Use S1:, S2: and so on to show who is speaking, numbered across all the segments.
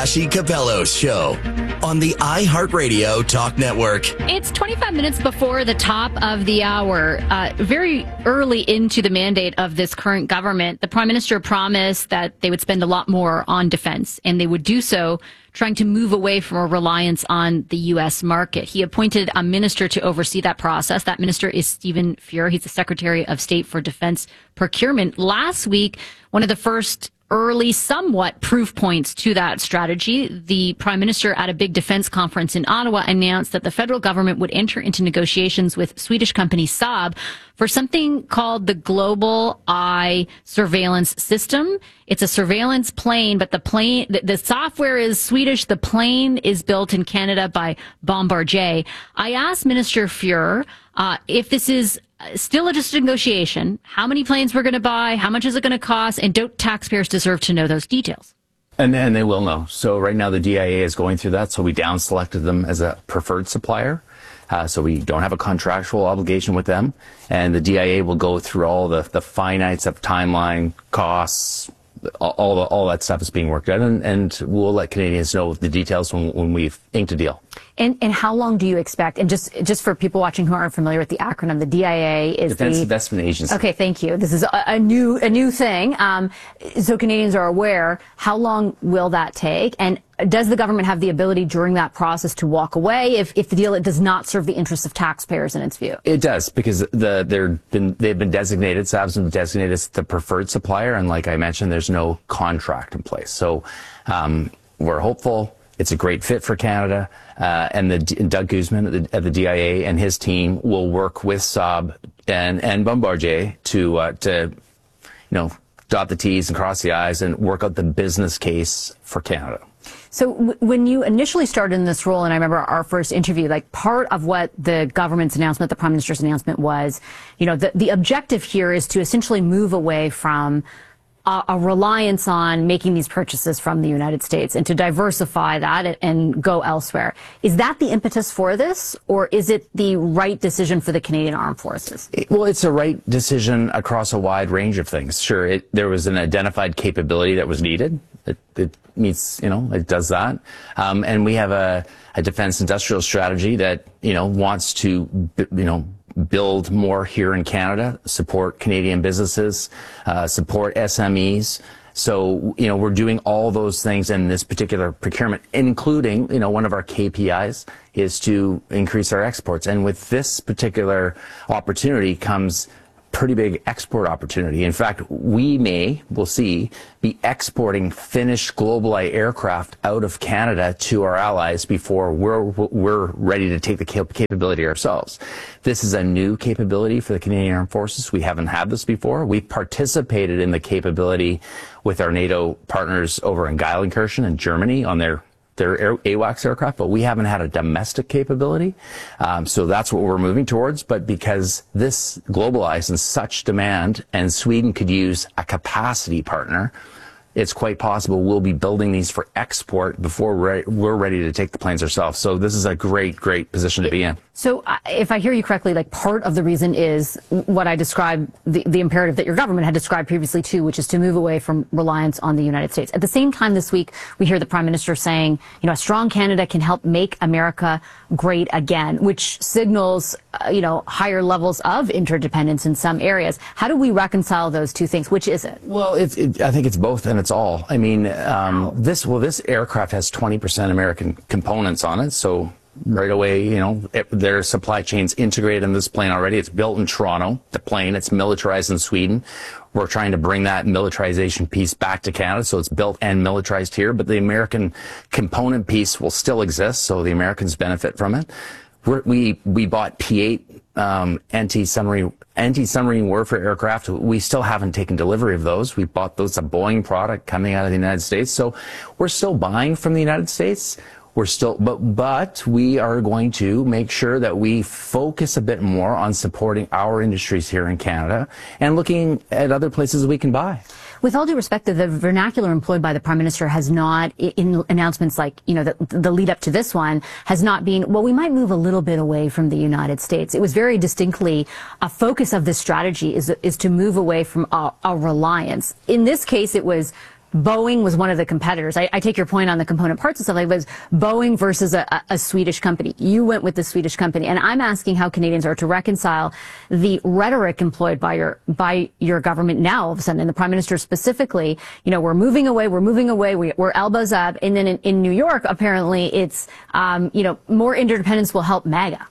S1: Ashley Capello's show on the iHeartRadio Talk Network.
S2: It's 25 minutes before the top of the hour. Very early into the mandate of this current government, the Prime Minister promised that they would spend a lot more on defense, and they would do so trying to move away from a reliance on the U.S. market. He appointed a minister to oversee that process. That minister is Stephen Fuhr. He's the Secretary of State for Defense Procurement. Last week, one of the first early, somewhat proof points to that strategy, the Prime Minister at a big defense conference in Ottawa announced that the federal government would enter into negotiations with Swedish company Saab for something called the Global Eye Surveillance System. It's a surveillance plane, but the software is Swedish. The plane is built in Canada by Bombardier. I asked Minister Fuhr if this is still just a negotiation, how many planes we're going to buy, how much is it going to cost, and don't taxpayers deserve to know those details?
S3: And they will know. So right now the DIA is going through that, so we down selected them as a preferred supplier. So we don't have a contractual obligation with them. And the DIA will go through all the finites of timeline, costs, all that stuff is being worked out, and we'll let Canadians know the details when we've inked a deal.
S4: And how long do you expect? And just for people watching who aren't familiar with the acronym, the DIA is
S3: Defense Investment Agency.
S4: Okay, thank you. This is a new thing. So Canadians are aware. How long will that take? And does the government have the ability during that process to walk away if the deal does not serve the interests of taxpayers in its view?
S3: It does, because they've been designated, Saab's been designated as the preferred supplier, and like I mentioned, there's no contract in place. So we're hopeful. It's a great fit for Canada, and Doug Guzman at the DIA and his team will work with Saab and Bombardier to dot the T's and cross the I's and work out the business case for Canada.
S4: So when you initially started in this role, and I remember our first interview, like part of what the government's announcement, the Prime Minister's announcement was, the objective here is to essentially move away from a reliance on making these purchases from the United States and to diversify that and go elsewhere. Is that the impetus for this, or is it the right decision for the Canadian Armed Forces?
S3: Well, it's a right decision across a wide range of things. Sure, there was an identified capability that was needed. It meets, it does that. And we have a defense industrial strategy that, wants to, build more here in Canada, support Canadian businesses, support SMEs. So, we're doing all those things in this particular procurement, including, one of our KPIs is to increase our exports. And with this particular opportunity comes pretty big export opportunity. In fact, we'll see, be exporting finished GlobalEye aircraft out of Canada to our allies before we're ready to take the capability ourselves. This is a new capability for the Canadian Armed Forces. We haven't had this before. We participated in the capability with our NATO partners over in Geilenkirchen in Germany on their AWACS aircraft, but we haven't had a domestic capability. So that's what we're moving towards. But because this GlobalEye is in such demand and Sweden could use a capacity partner, it's quite possible we'll be building these for export before we're ready to take the planes ourselves. So this is a great position to be in.
S4: So if I hear you correctly, like part of the reason is what I described, the imperative that your government had described previously too, which is to move away from reliance on the United States. At the same time this week, we hear the Prime Minister saying, a strong Canada can help make America great again, which signals, higher levels of interdependence in some areas. How do we reconcile those two things? Which is it?
S3: Well, I think it's both and it's all. I mean, this aircraft has 20% American components on it, so right away, their supply chain's integrated in this plane already. It's built in Toronto, the plane. It's militarized in Sweden. We're trying to bring that militarization piece back to Canada, so it's built and militarized here. But the American component piece will still exist, so the Americans benefit from it. We bought P-8 anti-submarine warfare aircraft. We still haven't taken delivery of those. We bought those, a Boeing product coming out of the United States. So we're still buying from the United States. We're still, but we are going to make sure that we focus a bit more on supporting our industries here in Canada and looking at other places we can buy.
S4: With all due respect, the vernacular employed by the Prime Minister has not, in announcements like, the lead up to this one, has not been, well, we might move a little bit away from the United States. It was very distinctly a focus of this strategy is to move away from a reliance. In this case, it was Boeing was one of the competitors. I take your point on the component parts and stuff like that. It was Boeing versus a Swedish company. You went with the Swedish company. And I'm asking how Canadians are to reconcile the rhetoric employed by your government now, all of a sudden, and the Prime Minister specifically, we're moving away, we're elbows up. And then in New York, apparently it's, more interdependence will help MAGA.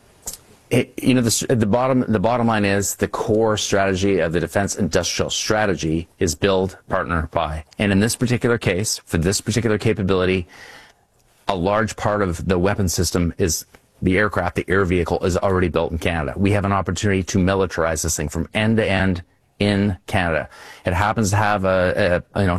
S3: The bottom line is the core strategy of the defense industrial strategy is build, partner, buy. And in this particular case, for this particular capability, a large part of the weapon system is the aircraft, the air vehicle is already built in Canada. We have an opportunity to militarize this thing from end to end in Canada. It happens to have a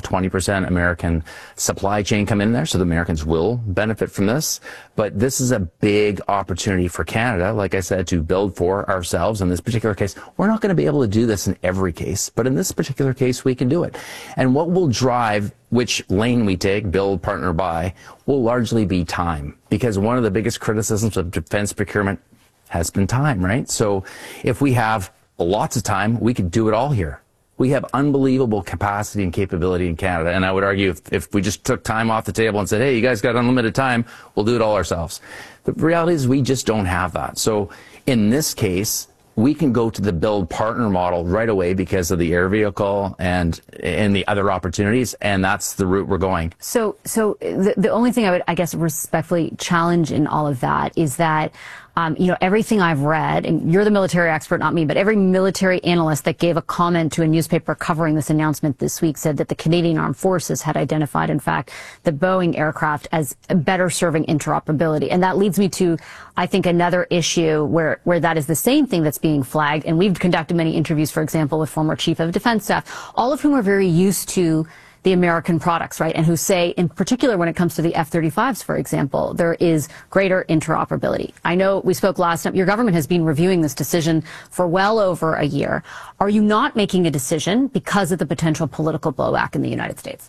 S3: 20% American supply chain come in there, so the Americans will benefit from this. But this is a big opportunity for Canada, like I said, to build for ourselves. In this particular case, we're not going to be able to do this in every case, but in this particular case, we can do it. And what will drive which lane we take, build, partner, buy, will largely be time. Because one of the biggest criticisms of defense procurement has been time, right? So if we have lots of time, we could do it all here. We have unbelievable capacity and capability in Canada. And I would argue if we just took time off the table and said, hey, you guys got unlimited time, we'll do it all ourselves. The reality is we just don't have that. So in this case, we can go to the build partner model right away because of the air vehicle and the other opportunities, and that's the route we're going.
S4: So the only thing I would, I guess, respectfully challenge in all of that is that, everything I've read, and you're the military expert, not me, but every military analyst that gave a comment to a newspaper covering this announcement this week said that the Canadian Armed Forces had identified, in fact, the Boeing aircraft as better serving interoperability. And that leads me to, I think, another issue where that is the same thing that's being flagged. And we've conducted many interviews, for example, with former Chief of Defense Staff, all of whom are very used to the American products, right? And who say, in particular, when it comes to the F-35s, for example, there is greater interoperability. I know we spoke last time. Your government has been reviewing this decision for well over a year. Are you not making a decision because of the potential political blowback in the United States?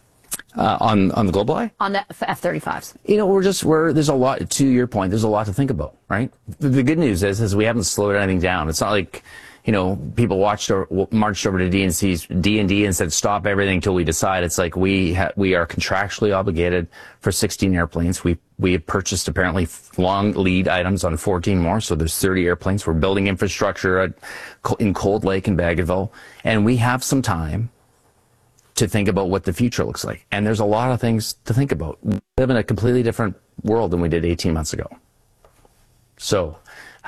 S3: On the GlobalEye?
S4: On the F-35s.
S3: There's a lot, to your point, there's a lot to think about, right? The good news is we haven't slowed anything down. It's not like, people marched over to D&D and said, stop everything till we decide. It's like we are contractually obligated for 16 airplanes. We have purchased apparently long lead items on 14 more. So there's 30 airplanes. We're building infrastructure in Cold Lake and Bagotville. And we have some time to think about what the future looks like. And there's a lot of things to think about. We live in a completely different world than we did 18 months ago. So,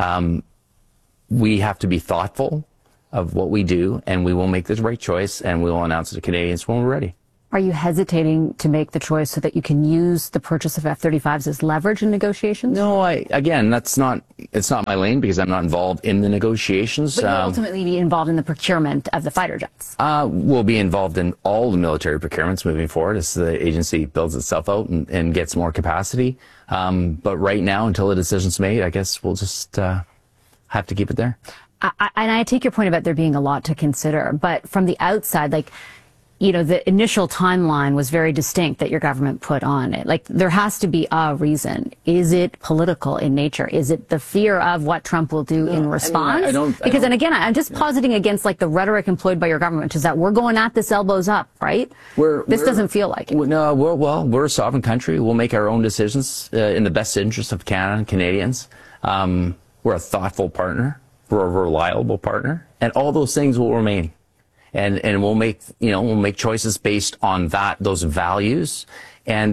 S3: we have to be thoughtful of what we do, and we will make the right choice, and we will announce it to Canadians when we're ready.
S4: Are you hesitating to make the choice so that you can use the purchase of F-35s as leverage in negotiations?
S3: No, it's not my lane because I'm not involved in the negotiations.
S4: But you'll ultimately be involved in the procurement of the fighter jets.
S3: We'll be involved in all the military procurements moving forward as the agency builds itself out and gets more capacity. But right now, until a decision's made, I guess we'll just have to keep it there.
S4: And I take your point about there being a lot to consider, but from the outside, the initial timeline was very distinct that your government put on it. There has to be a reason. Is it political in nature? Is it the fear of what Trump will do in response? And again, I'm just positing against the rhetoric employed by your government, which is that we're going at this elbows up, right? This doesn't feel like it.
S3: No, we're a sovereign country. We'll make our own decisions in the best interest of Canada and Canadians. We're a thoughtful partner. We're a reliable partner, and all those things will remain. And we'll make choices based on those values, and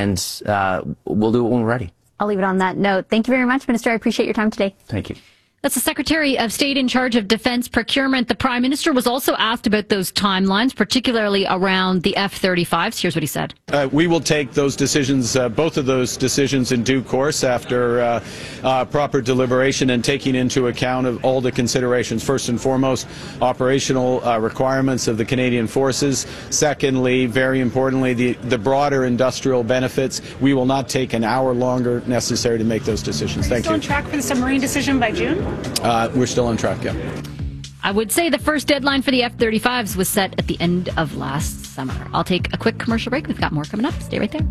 S3: we'll do it when we're ready.
S4: I'll leave it on that note. Thank you very much, Minister. I appreciate your time today.
S3: Thank you.
S2: That's the Secretary of State in charge of defense procurement. The Prime Minister was also asked about those timelines, particularly around the F-35s. Here's what he said.
S5: We will take those decisions, both of those decisions, in due course after proper deliberation and taking into account of all the considerations. First and foremost, operational requirements of the Canadian Forces. Secondly, very importantly, the broader industrial benefits. We will not take an hour longer necessary to make those decisions. Thank you.
S6: Still on track for the submarine decision by June?
S5: We're still on track, yeah.
S2: I would say the first deadline for the F-35s was set at the end of last summer. I'll take a quick commercial break. We've got more coming up. Stay right there.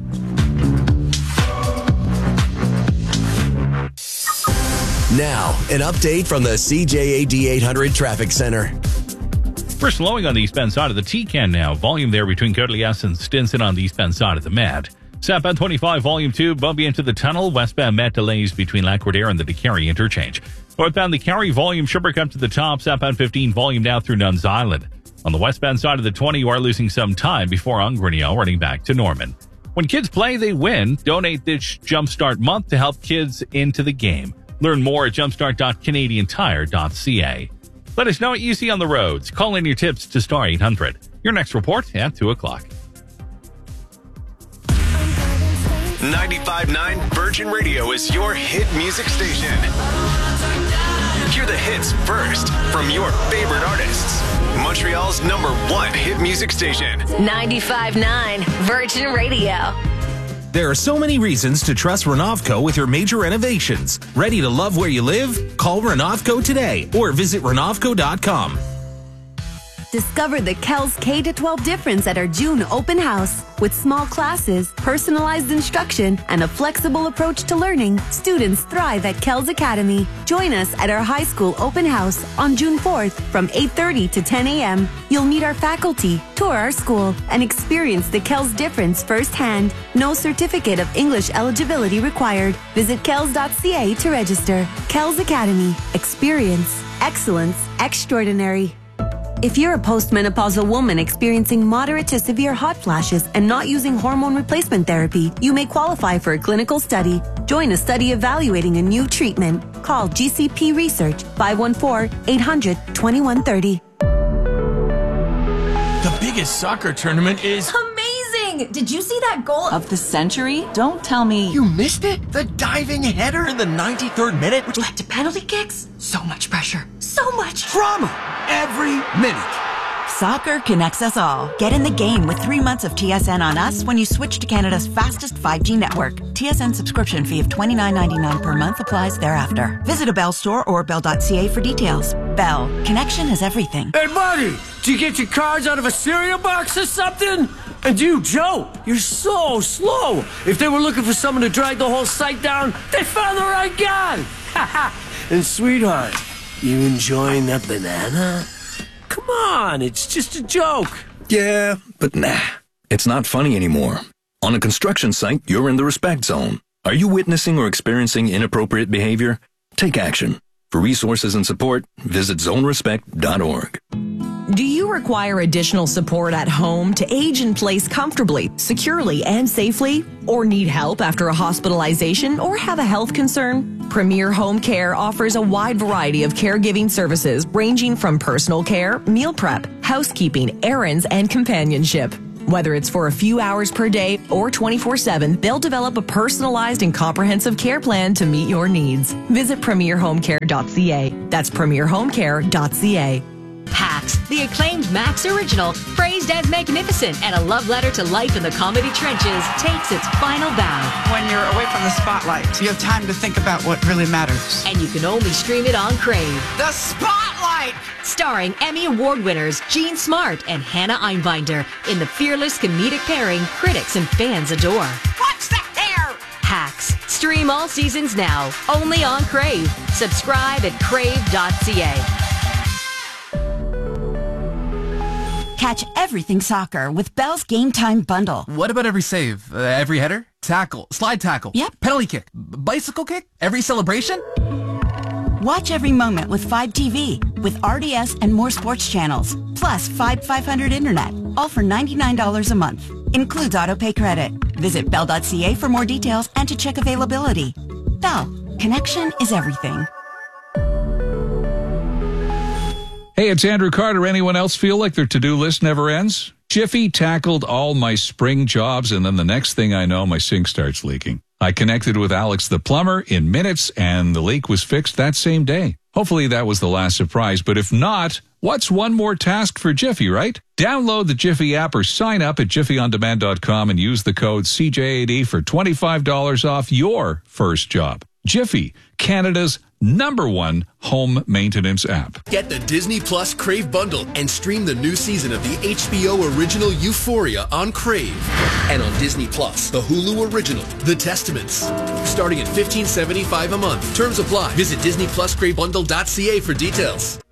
S1: Now, an update from the CJAD 800 Traffic Center.
S7: We're slowing on the eastbound side of the T-Can now. Volume there between Courtly-S and Stinson on the eastbound side of the Met. Southbound 25, Volume 2, bumpy into the tunnel. Westbound Met delays between Lac-Courtier and the DeCarry interchange. Northbound the Carry, volume should pick up to the top. Southbound 15, volume now through Nuns Island. On the westbound side of the 20, you are losing some time before Ongrenio, running back to Norman. When kids play, they win. Donate this Jumpstart month to help kids into the game. Learn more at jumpstart.canadiantire.ca. Let us know what you see on the roads. Call in your tips to Star 800. Your next report at 2 o'clock.
S8: 95.9 Virgin Radio is your hit music station. Hear the hits first from your favorite artists. Montreal's #1 hit music station.
S9: 95.9 Virgin Radio.
S1: There are so many reasons to trust Renovco with your major renovations. Ready to love where you live? Call Renovco today or visit Renovco.com.
S9: Discover the KELS K-12 difference at our June open house. With small classes, personalized instruction, and a flexible approach to learning, students thrive at KELS Academy. Join us at our high school open house on June 4th from 8:30 to 10 a.m. You'll meet our faculty, tour our school, and experience the KELS difference firsthand. No certificate of English eligibility required. Visit KELS.ca to register. KELS Academy. Experience. Excellence. Extraordinary. If you're a postmenopausal woman experiencing moderate to severe hot flashes and not using hormone replacement therapy, you may qualify for a clinical study. Join a study evaluating a new treatment. Call GCP Research 514-800-2130.
S10: The biggest soccer tournament is
S11: amazing! Did you see that goal of the century? Don't tell me.
S10: You missed it? The diving header in the 93rd minute,
S11: which led to penalty kicks? So much pressure. So much
S10: drama every minute.
S12: Soccer connects us all. Get in the game with 3 months of TSN on us when you switch to Canada's fastest 5G network. TSN subscription fee of $29.99 per month applies thereafter. Visit a Bell store or bell.ca for details. Bell. Connection is everything.
S13: Hey, buddy! Did you get your cards out of a cereal box or something? And you, Joe, you're so slow. If they were looking for someone to drag the whole site down, they found the right guy. And sweetheart, you enjoying that banana? Come on, it's just a joke.
S14: Yeah, but nah, it's not funny anymore. On a construction site, you're in the respect zone. Are you witnessing or experiencing inappropriate behavior? Take action. For resources and support, visit zonerespect.org.
S15: Do you require additional support at home to age in place comfortably, securely, and safely? Or need help after a hospitalization or have a health concern? Premier Home Care offers a wide variety of caregiving services ranging from personal care, meal prep, housekeeping, errands, and companionship. Whether it's for a few hours per day or 24/7, they'll develop a personalized and comprehensive care plan to meet your needs. Visit premierhomecare.ca. That's premierhomecare.ca.
S16: Hacks, the acclaimed Max original, praised as magnificent and a love letter to life in the comedy trenches, takes its final bow.
S17: When you're away from the spotlight, you have time to think about what really matters.
S16: And you can only stream it on Crave.
S17: The Spotlight!
S16: Starring Emmy Award winners Jean Smart and Hannah Einbinder in the fearless comedic pairing critics and fans adore.
S17: What's the hair?
S16: Hacks. Stream all seasons now, only on Crave. Subscribe at crave.ca.
S12: Catch everything soccer with Bell's Game Time Bundle.
S18: What about every save? Every header? Tackle? Slide tackle?
S12: Yep.
S18: Penalty kick? Bicycle kick? Every celebration?
S12: Watch every moment with 5 TV, with RDS and more sports channels, plus 500 internet, all for $99 a month. Includes autopay credit. Visit bell.ca for more details and to check availability. Bell. Connection is everything.
S19: Hey, it's Andrew Carter. Anyone else feel like their to-do list never ends? Jiffy tackled all my spring jobs, and then the next thing I know, my sink starts leaking. I connected with Alex the plumber in minutes, and the leak was fixed that same day. Hopefully that was the last surprise, but if not, what's one more task for Jiffy, right? Download the Jiffy app or sign up at jiffyondemand.com and use the code CJ80 for $25 off your first job. Jiffy, Canada's #1 home maintenance app.
S20: Get the Disney Plus Crave bundle and stream the new season of the HBO original Euphoria on Crave. And on Disney Plus, the Hulu original, The Testaments. Starting at $15.75 a month. Terms apply. Visit DisneyPlusCraveBundle.ca for details.